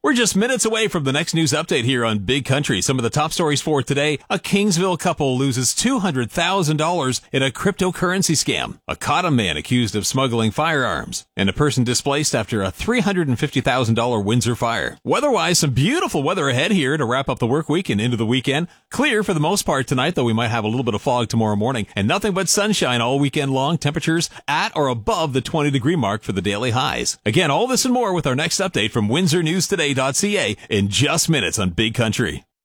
We're just minutes away from the next news update here on Big Country. Some of the top stories for today. A Kingsville couple loses $200,000 in a cryptocurrency scam. A Cottam man accused of smuggling firearms. And a person displaced after a $350,000 Windsor fire. Weather-wise, some beautiful weather ahead here to wrap up the work week and into the weekend. Clear for the most part tonight, though we might have a little bit of fog tomorrow morning. And nothing but sunshine all weekend long. Temperatures at or above the 20-degree mark for the daily highs. Again, all this and more with our next update from WindsorNewsToday.ca in just minutes on Big Country.